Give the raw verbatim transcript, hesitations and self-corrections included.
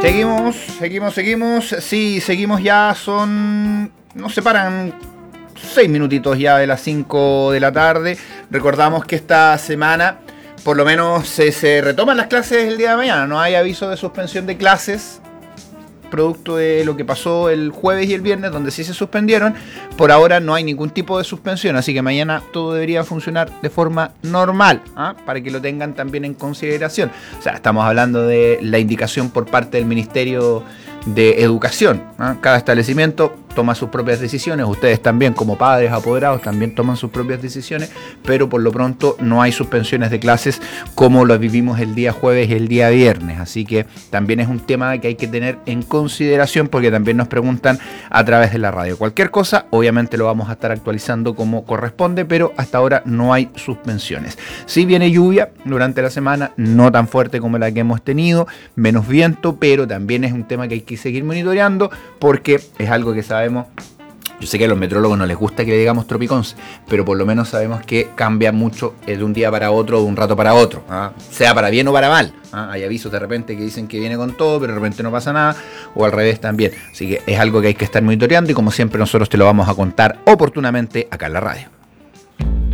Seguimos, seguimos, seguimos. Sí, seguimos ya, son... nos separan seis minutitos ya de las cinco de la tarde. Recordamos que esta semana, por lo menos, se, se retoman las clases el día de mañana. No hay aviso de suspensión de clases, producto de lo que pasó el jueves y el viernes, donde sí se suspendieron. Por ahora no hay ningún tipo de suspensión, así que mañana todo debería funcionar de forma normal, ¿ah? Para que lo tengan también en consideración. O sea, estamos hablando de la indicación por parte del Ministerio de Educación, ¿ah? Cada establecimiento toma sus propias decisiones, ustedes también como padres apoderados también toman sus propias decisiones, pero por lo pronto no hay suspensiones de clases como lo vivimos el día jueves y el día viernes, así que también es un tema que hay que tener en consideración porque también nos preguntan a través de la radio. Cualquier cosa, obviamente lo vamos a estar actualizando como corresponde, pero hasta ahora no hay suspensiones. Sí viene lluvia durante la semana, no tan fuerte como la que hemos tenido, menos viento, pero también es un tema que hay que seguir monitoreando porque es algo que sabemos. Yo sé que a los meteorólogos no les gusta que le digamos tropiconce, pero por lo menos sabemos que cambia mucho de un día para otro, de un rato para otro, ¿ah? Sea para bien o para mal, ¿ah? Hay avisos de repente que dicen que viene con todo, pero de repente no pasa nada, o al revés también. Así que es algo que hay que estar monitoreando y como siempre nosotros te lo vamos a contar oportunamente acá en la radio.